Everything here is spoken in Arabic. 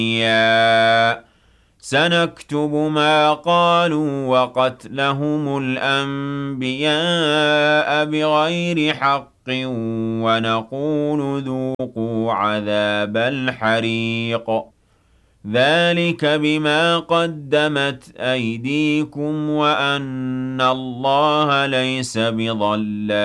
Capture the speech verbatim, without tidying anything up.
يَا سَنَكْتُبُ مَا قَالُوا وَقَتْلَهُمُ الْأَنبِيَاءَ بِغَيْرِ حَقٍّ وَنَقُولُ ذُوقُوا عَذَابَ الْحَرِيقِ ذَلِكَ بِمَا قَدَّمَتْ أَيْدِيكُمْ وَأَنَّ اللَّهَ لَيْسَ بِظَلَّامٍ